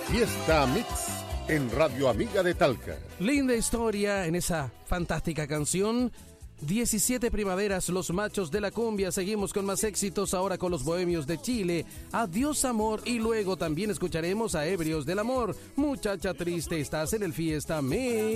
Fiesta Mix en Radio Amiga de Talca. Linda historia en esa fantástica canción. 17 primaveras, los machos de la cumbia. Seguimos con más éxitos ahora con los bohemios de Chile. Adiós amor, y luego también escucharemos a Ebrios del Amor. Muchacha triste, estás en el Fiesta Mix.